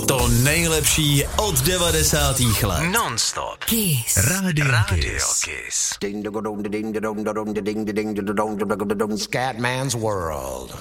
To nejlepší od 90. let. Non-stop. Kiss. Radio Kiss. Scatman's World.